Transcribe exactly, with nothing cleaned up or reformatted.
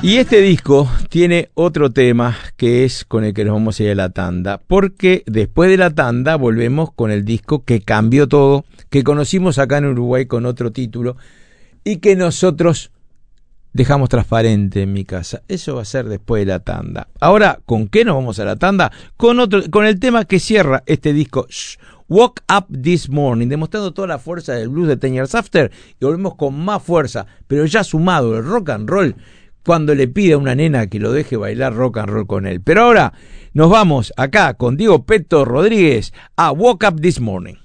Y este disco tiene otro tema que es con el que nos vamos a ir a la tanda, porque después de la tanda volvemos con el disco que cambió todo, que conocimos acá en Uruguay con otro título y que nosotros dejamos transparente en mi casa. Eso va a ser después de la tanda. Ahora, ¿con qué nos vamos a la tanda? Con otro, con el tema que cierra este disco, Shh, Woke Up This Morning, demostrando toda la fuerza del blues de Ten Years After, y volvemos con más fuerza, pero ya sumado el rock and roll, cuando le pide a una nena que lo deje bailar rock and roll con él. Pero ahora nos vamos acá con Diego Peto Rodríguez a Woke Up This Morning.